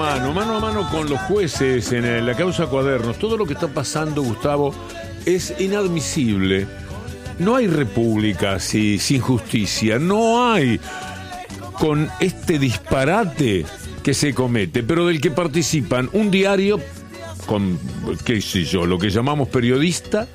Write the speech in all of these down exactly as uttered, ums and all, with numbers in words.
mano, mano a mano con los jueces en la causa Cuadernos. Todo lo que está pasando, Gustavo, es inadmisible. No hay república si, sin justicia, no hay con este disparate que se comete, pero del que participan un diario con, qué sé yo, lo que llamamos periodista,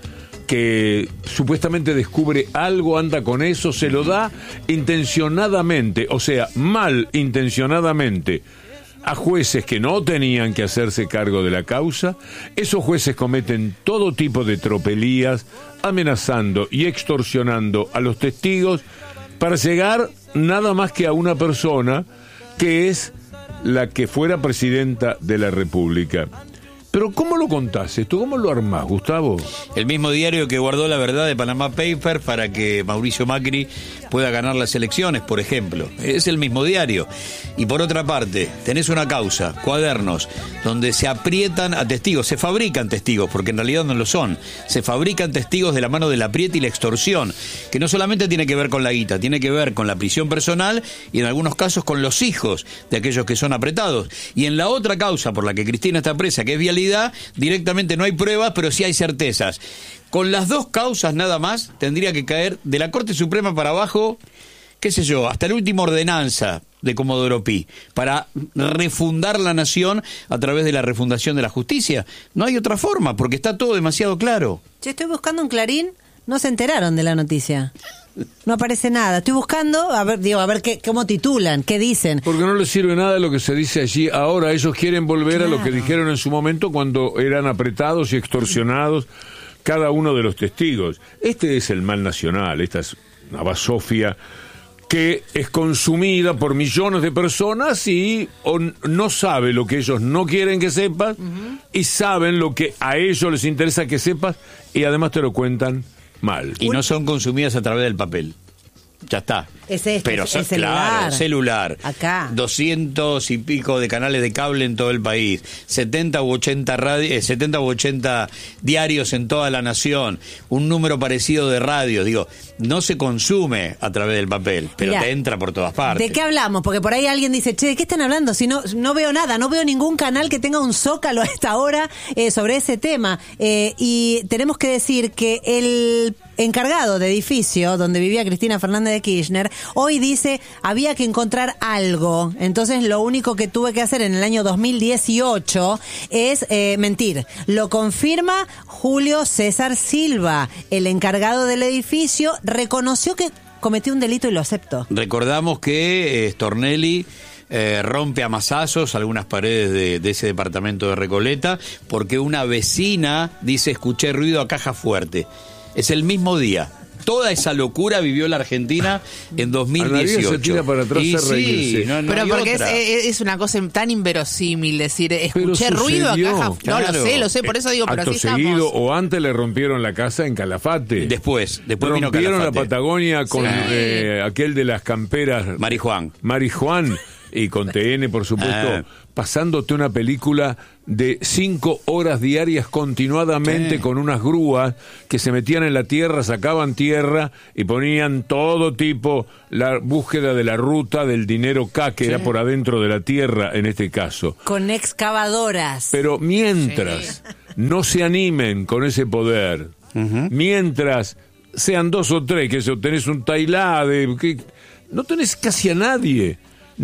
que supuestamente descubre algo, anda con eso, se lo da intencionadamente, o sea, mal intencionadamente, a jueces que no tenían que hacerse cargo de la causa. Esos jueces cometen todo tipo de tropelías, amenazando y extorsionando a los testigos para llegar nada más que a una persona que es la que fuera presidenta de la República. Pero ¿cómo lo contás esto? ¿Cómo lo armás, Gustavo? El mismo diario que guardó la verdad de Panama Papers para que Mauricio Macri pueda ganar las elecciones, por ejemplo. Es el mismo diario. Y por otra parte, tenés una causa, Cuadernos, donde se aprietan a testigos, se fabrican testigos, porque en realidad no lo son. Se fabrican testigos de la mano del apriete y la extorsión, que no solamente tiene que ver con la guita, tiene que ver con la prisión personal y en algunos casos con los hijos de aquellos que son apretados. Y en la otra causa por la que Cristina está presa, que es vialidad, directamente no hay pruebas, pero sí hay certezas. Con las dos causas nada más tendría que caer de la Corte Suprema para abajo, qué sé yo, hasta la última ordenanza de Comodoro Pi, para refundar la nación a través de la refundación de la justicia. No hay otra forma, porque está todo demasiado claro. Yo estoy buscando un Clarín, no se enteraron de la noticia. No aparece nada. Estoy buscando, a ver, digo, a ver qué, cómo titulan, qué dicen. Porque no les sirve nada lo que se dice allí ahora. Ellos quieren volver claro. a lo que dijeron en su momento cuando eran apretados y extorsionados cada uno de los testigos. Este es el mal nacional, esta es una basofia que es consumida por millones de personas y o, no sabe lo que ellos no quieren que sepas uh-huh. y saben lo que a ellos les interesa que sepas y además te lo cuentan mal. Y no son consumidas a través del papel. Ya está. Es este, Pero es el claro, celular. celular. Acá. Doscientos y pico de canales de cable en todo el país. setenta u ochenta radi- eh, setenta u ochenta diarios en toda la nación. Un número parecido de radios. Digo, no se consume a través del papel, pero Mirá, te entra por todas partes. ¿De qué hablamos? Porque por ahí alguien dice, che, ¿de qué están hablando? Si no, no veo nada, no veo ningún canal que tenga un zócalo a esta hora eh, sobre ese tema. Eh, y tenemos que decir que el encargado de edificio donde vivía Cristina Fernández de Kirchner, hoy dice, había que encontrar algo. Entonces lo único que tuve que hacer en el año dos mil dieciocho es eh, mentir. Lo confirma Julio César Silva, el encargado del edificio, reconoció que cometió un delito y lo aceptó. Recordamos que eh, Stornelli Eh, rompe a mazazos algunas paredes de, de ese departamento de Recoleta porque una vecina dice, escuché ruido a caja fuerte. Es el mismo día. Toda esa locura vivió la Argentina en dos mil dieciocho. Se tira para atrás y a reírse. Sí, no, no pero porque es, otra. es una cosa tan inverosímil decir, escuché ruido a caja. Claro. No lo sé, lo sé, por eso digo, pero Acto así seguido, estamos. o antes le rompieron la casa en Calafate. Después, después vino rompieron Calafate. la Patagonia con Sí. eh, aquel de las camperas. Marijuán. Marijuán. Y con T N, por supuesto, Ah. pasándote una película de cinco horas diarias continuadamente Sí. con unas grúas que se metían en la tierra, sacaban tierra y ponían todo tipo, la búsqueda de la ruta del dinero K, que Sí. era por adentro de la tierra en este caso. Con excavadoras. Pero mientras no se animen con ese poder, Uh-huh. mientras sean dos o tres, que se tenés un Tailá, de, que no tenés casi a nadie,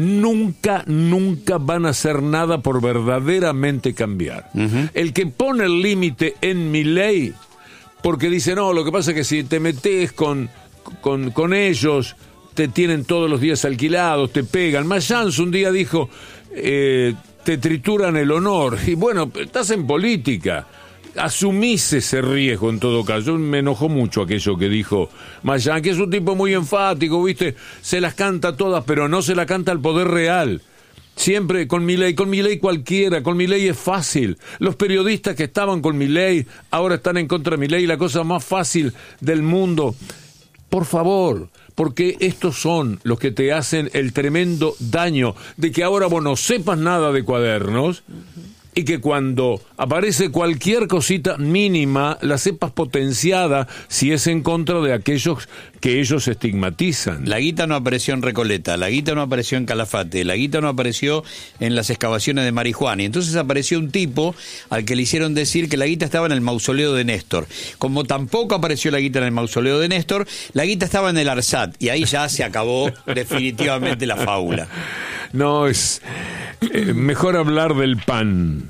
nunca, nunca van a hacer nada por verdaderamente cambiar. Uh-huh. El que pone el límite en mi ley, porque dice, no, lo que pasa es que si te metés con, con, con ellos, te tienen todos los días alquilados, te pegan. Mayans un día dijo, eh, te trituran el honor. Y bueno, estás en política. Asumís ese riesgo en todo caso. Me enojó mucho aquello que dijo Mayán, que es un tipo muy enfático, ¿viste? Se las canta todas, pero no se la canta al poder real. Siempre con Milei, con Milei cualquiera, con Milei es fácil. Los periodistas que estaban con Milei ahora están en contra de Milei, la cosa más fácil del mundo. Por favor, porque estos son los que te hacen el tremendo daño de que ahora vos no sepas nada de Cuadernos y que cuando aparece cualquier cosita mínima la sepas potenciada si es en contra de aquellos que ellos estigmatizan. La guita no apareció en Recoleta, la guita no apareció en Calafate, la guita no apareció en las excavaciones de marihuana. Y entonces apareció un tipo al que le hicieron decir que la guita estaba en el mausoleo de Néstor. Como tampoco apareció la guita en el mausoleo de Néstor, la guita estaba en el ARSAT. Y ahí ya se acabó definitivamente la fábula. No, es eh, mejor hablar del pan.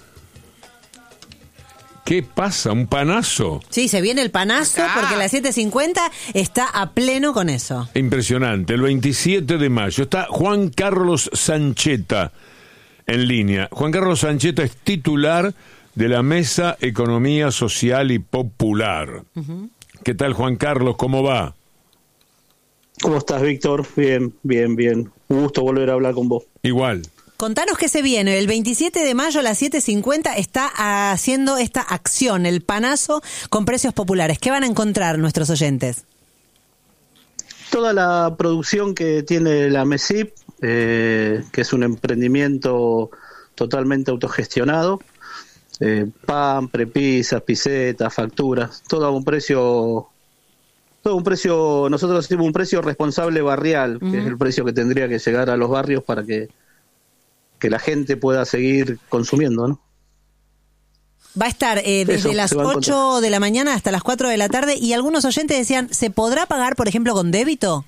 ¿Qué pasa? ¿Un panazo? Sí, se viene el panazo ah. porque la siete cincuenta está a pleno con eso. Impresionante. El veintisiete de mayo está Juan Carlos Sancheta en línea. Juan Carlos Sancheta es titular de la Mesa Economía Social y Popular. Uh-huh. ¿Qué tal, Juan Carlos? ¿Cómo va? ¿Cómo estás, Víctor? Bien, bien, bien. Un gusto volver a hablar con vos. Igual. Contanos qué se viene. El veintisiete de mayo a las siete cincuenta está haciendo esta acción, el panazo con precios populares. ¿Qué van a encontrar nuestros oyentes? Toda la producción que tiene la MESIP, eh, que es un emprendimiento totalmente autogestionado, eh, pan, prepisas, pisetas, facturas, todo a un precio... Todo un precio, nosotros decimos un precio responsable barrial, uh-huh. que es el precio que tendría que llegar a los barrios para que que la gente pueda seguir consumiendo, ¿no? Va a estar eh, desde Eso, las ocho de la mañana hasta las cuatro de la tarde, y algunos oyentes decían, ¿se podrá pagar, por ejemplo, con débito?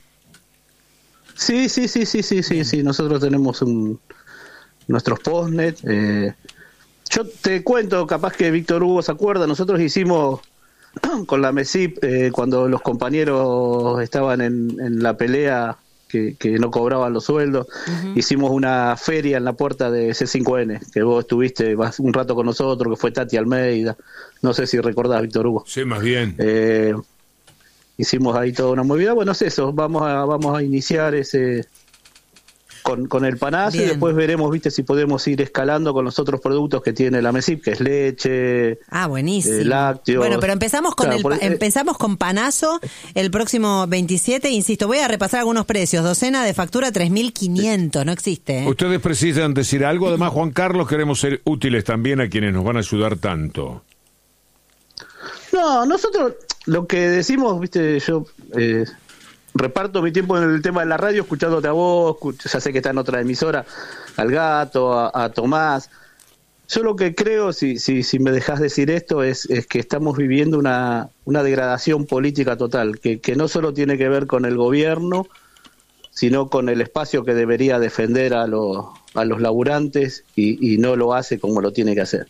Sí, sí, sí, sí, sí, sí, sí. Nosotros tenemos un, nuestros postnet. Eh, yo te cuento, capaz que Víctor Hugo se acuerda, nosotros hicimos con la MESIP, eh, cuando los compañeros estaban en, en la pelea, Que, que no cobraban los sueldos, uh-huh. hicimos una feria en la puerta de C cinco N, que vos estuviste un rato con nosotros, que fue Tati Almeida, no sé si recordás, Víctor Hugo. Sí, más bien. Eh, hicimos ahí toda una movida, bueno, es eso, vamos a vamos a iniciar ese con, con el panazo Bien. Y después veremos, viste, si podemos ir escalando con los otros productos que tiene la MESIP, que es leche, ah, buenísimo. Eh, lácteos. Bueno, pero empezamos con claro, el por, eh, empezamos con panazo el próximo veintisiete, insisto, voy a repasar algunos precios. Docena de factura tres mil quinientos, no existe. ¿eh? Ustedes precisan decir algo, además, Juan Carlos, queremos ser útiles también a quienes nos van a ayudar tanto. No, nosotros lo que decimos, viste, yo eh, reparto mi tiempo en el tema de la radio escuchándote a vos, ya sé que está en otra emisora, al Gato, a, a Tomás. Yo lo que creo, si si, si me dejás decir esto, es, es que estamos viviendo una, una degradación política total, que, que no solo tiene que ver con el gobierno, sino con el espacio que debería defender a, lo, a los laburantes y, y no lo hace como lo tiene que hacer.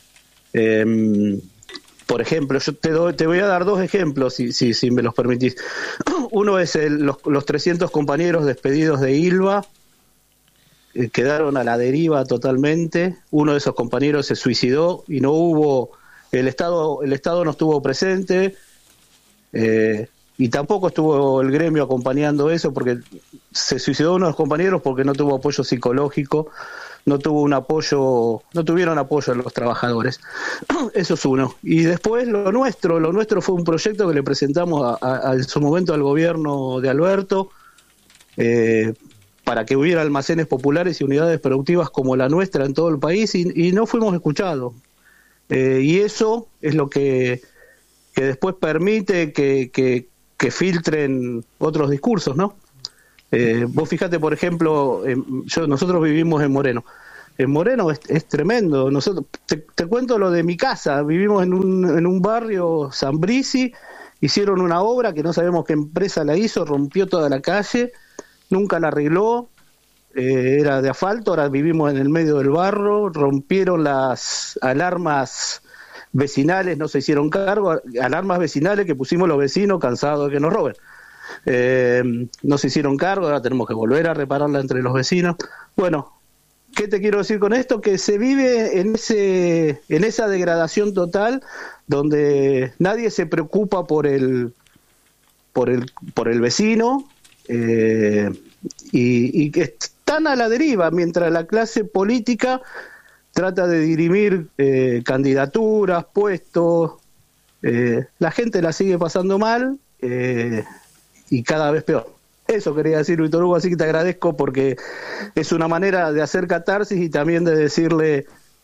Eh, Por ejemplo, yo te doy, te voy a dar dos ejemplos, si, si, si me los permitís. Uno es el, los, los trescientos compañeros despedidos de ILVA, eh, quedaron a la deriva totalmente. Uno de esos compañeros se suicidó y no hubo, el Estado, el Estado no estuvo presente, eh, y tampoco estuvo el gremio acompañando eso, porque se suicidó uno de los compañeros porque no tuvo apoyo psicológico, no tuvo un apoyo, no tuvieron apoyo a los trabajadores. Eso es uno. Y después lo nuestro, lo nuestro fue un proyecto que le presentamos a, a, a en su momento al gobierno de Alberto, eh, para que hubiera almacenes populares y unidades productivas como la nuestra en todo el país, y, y no fuimos escuchados. Eh, y eso es lo que, que después permite que, que, que filtren otros discursos, ¿no? Eh, vos fijate, por ejemplo, eh, yo, nosotros vivimos en Moreno. En Moreno es, es tremendo. Nosotros te, te cuento lo de mi casa. Vivimos en un, en un barrio, San Brisi, hicieron una obra que no sabemos qué empresa la hizo, rompió toda la calle, nunca la arregló, eh, era de asfalto, ahora vivimos en el medio del barro, rompieron las alarmas vecinales, no se hicieron cargo, alarmas vecinales que pusimos los vecinos cansados de que nos roben. Eh, no se hicieron cargo, ahora tenemos que volver a repararla entre los vecinos. Bueno, ¿qué te quiero decir con esto? Que se vive en ese en esa degradación total, donde nadie se preocupa por el por el por el vecino, eh, y, y que están a la deriva, mientras la clase política trata de dirimir eh, candidaturas, puestos, eh, la gente la sigue pasando mal, eh, y cada vez peor. Eso quería decir, Víctor Hugo, así que te agradezco porque es una manera de hacer catarsis y también de decirle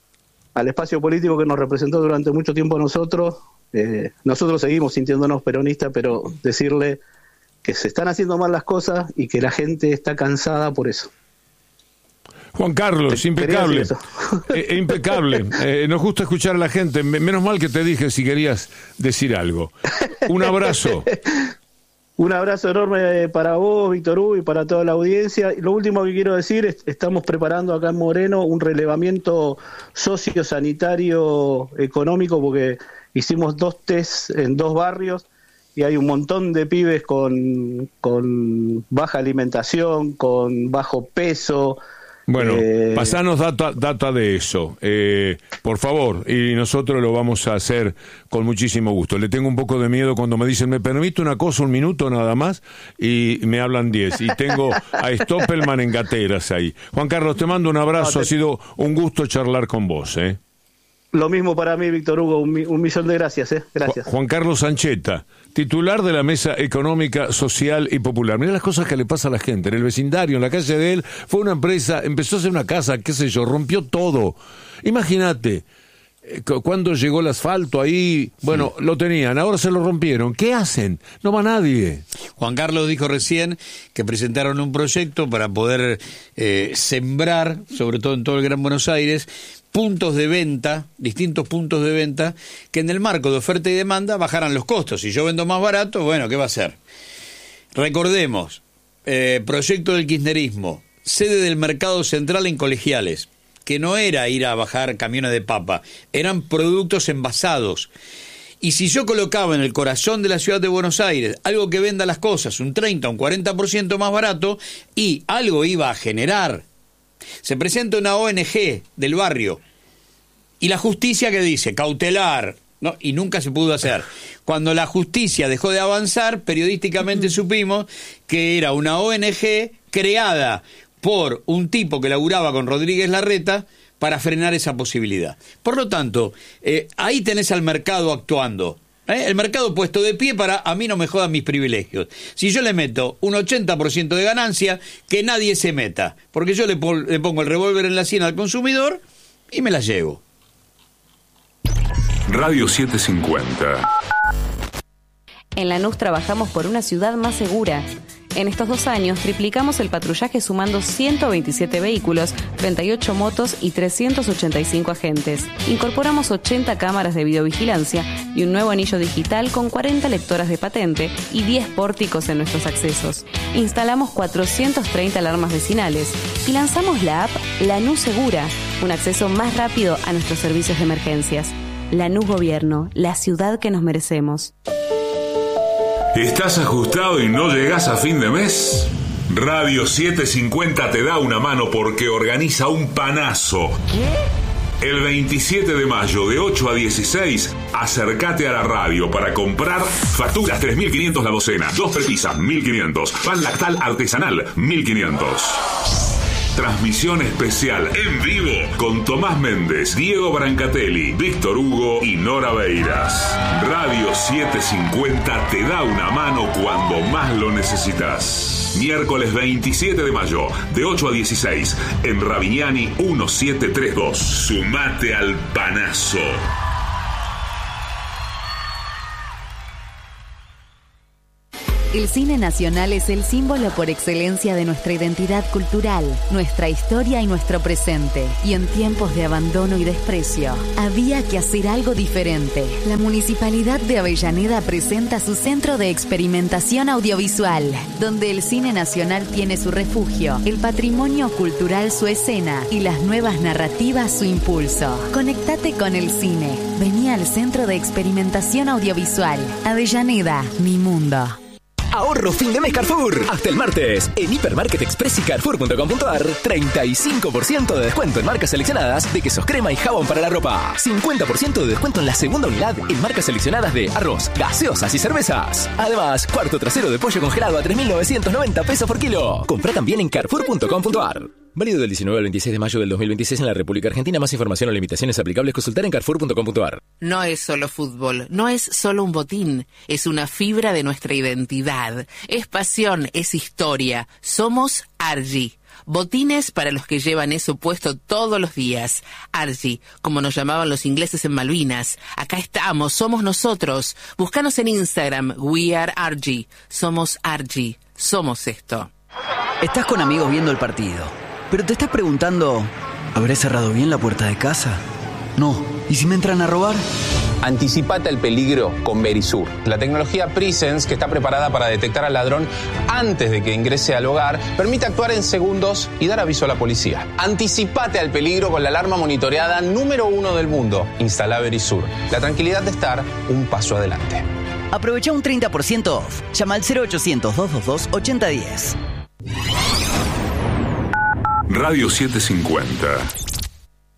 al espacio político que nos representó durante mucho tiempo a nosotros. Eh, nosotros seguimos sintiéndonos peronistas, pero decirle que se están haciendo mal las cosas y que la gente está cansada por eso. Juan Carlos, impecable, eh, impecable. Eh, nos gusta escuchar a la gente. Menos mal que te dije si querías decir algo. Un abrazo. Un abrazo enorme para vos, Víctor Hugo, y para toda la audiencia. Y lo último que quiero decir es estamos preparando acá en Moreno un relevamiento sociosanitario económico, porque hicimos dos test en dos barrios y hay un montón de pibes con, con baja alimentación, con bajo peso. Bueno, eh, pasanos data, data de eso, eh, por favor, y nosotros lo vamos a hacer con muchísimo gusto. Le tengo un poco de miedo cuando me dicen, ¿me permite una cosa, un minuto nada más? Y me hablan diez, y tengo a Stoppelman en gateras ahí. Juan Carlos, te mando un abrazo, no, te... ha sido un gusto charlar con vos, ¿eh? Lo mismo para mí, Víctor Hugo, un, un millón de gracias, ¿eh? Gracias. Juan Carlos Sancheta, titular de la Mesa Económica, Social y Popular. Mirá las cosas que le pasa a la gente. En el vecindario, en la calle de él, fue una empresa, empezó a hacer una casa, qué sé yo, rompió todo. Imagínate, cuando llegó el asfalto ahí, bueno, sí, lo tenían, ahora se lo rompieron. ¿Qué hacen? No va nadie. Juan Carlos dijo recién que presentaron un proyecto para poder eh, sembrar, sobre todo en todo el Gran Buenos Aires, puntos de venta, distintos puntos de venta, que en el marco de oferta y demanda bajaran los costos. Si yo vendo más barato, bueno, ¿qué va a hacer? Recordemos, eh, proyecto del kirchnerismo, sede del Mercado Central en Colegiales, que no era ir a bajar camiones de papa, eran productos envasados. Y si yo colocaba en el corazón de la ciudad de Buenos Aires algo que venda las cosas un treinta, un cuarenta por ciento más barato, y algo iba a generar. Se presenta una O N G del barrio y la justicia que dice cautelar, ¿no? Y nunca se pudo hacer. Cuando la justicia dejó de avanzar, periodísticamente supimos que era una O N G creada por un tipo que laburaba con Rodríguez Larreta para frenar esa posibilidad. Por lo tanto, eh, ahí tenés al mercado actuando. ¿Eh? El mercado puesto de pie para a mí no me jodan mis privilegios. Si yo le meto un ochenta por ciento de ganancia, que nadie se meta, porque yo le, pol- le pongo el revólver en la sien al consumidor y me la llevo. Radio setecientos cincuenta. En Lanús trabajamos por una ciudad más segura. En estos dos años triplicamos el patrullaje sumando ciento veintisiete vehículos, treinta y ocho motos y trescientos ochenta y cinco agentes. Incorporamos ochenta cámaras de videovigilancia y un nuevo anillo digital con cuarenta lectoras de patente y diez pórticos en nuestros accesos. Instalamos cuatrocientas treinta alarmas vecinales y lanzamos la app Lanús Segura, un acceso más rápido a nuestros servicios de emergencias. Lanús Gobierno, la ciudad que nos merecemos. ¿Estás ajustado y no llegas a fin de mes? Radio setecientos cincuenta te da una mano porque organiza un panazo. ¿Qué? El veintisiete de mayo de ocho a dieciséis, acércate a la radio para comprar facturas tres mil quinientos la docena, dos prepisas mil quinientos, pan lactal artesanal mil quinientos. Transmisión especial en vivo con Tomás Méndez, Diego Brancatelli, Víctor Hugo y Nora Beiras. Radio setecientos cincuenta te da una mano cuando más lo necesitas. Miércoles veintisiete de mayo, de ocho a dieciséis, en Ravignani diecisiete treinta y dos. Sumate al panazo. El cine nacional es el símbolo por excelencia de nuestra identidad cultural, nuestra historia y nuestro presente. Y en tiempos de abandono y desprecio, había que hacer algo diferente. La Municipalidad de Avellaneda presenta su Centro de Experimentación Audiovisual, donde el cine nacional tiene su refugio, el patrimonio cultural su escena y las nuevas narrativas su impulso. Conectate con el cine. Vení al Centro de Experimentación Audiovisual. Avellaneda, mi mundo. Ahorro fin de mes Carrefour. Hasta el martes. En Hipermarket Express y Carrefour punto com punto ar, treinta y cinco por ciento de descuento en marcas seleccionadas de quesos crema y jabón para la ropa. cincuenta por ciento de descuento en la segunda unidad en marcas seleccionadas de arroz, gaseosas y cervezas. Además, cuarto trasero de pollo congelado a tres mil novecientos noventa pesos por kilo. Comprá también en Carrefour punto com punto ar. Válido del diecinueve al veintiséis de mayo del dos mil veintiséis en la República Argentina. Más información o limitaciones aplicables consultar en Carrefour punto com punto ar. No es solo fútbol, no es solo un botín, es una fibra de nuestra identidad. Es pasión, es historia. Somos Argy. Botines para los que llevan eso puesto todos los días. Argy, como nos llamaban los ingleses en Malvinas. Acá estamos, somos nosotros. Búscanos en Instagram, We Are Argy. Somos Argy, somos esto. Estás con amigos viendo el partido, pero te estás preguntando, ¿habré cerrado bien la puerta de casa? No, ¿y si me entran a robar? Anticipate al peligro con Verisur, la tecnología Presence que está preparada para detectar al ladrón antes de que ingrese al hogar, permite actuar en segundos y dar aviso a la policía. Anticipate al peligro con la alarma monitoreada número uno del mundo. Instala Verisur, la tranquilidad de estar un paso adelante. Aprovecha un treinta por ciento off. Llama al cero ochocientos, doscientos veintidós, ochenta diez. Radio setecientos cincuenta.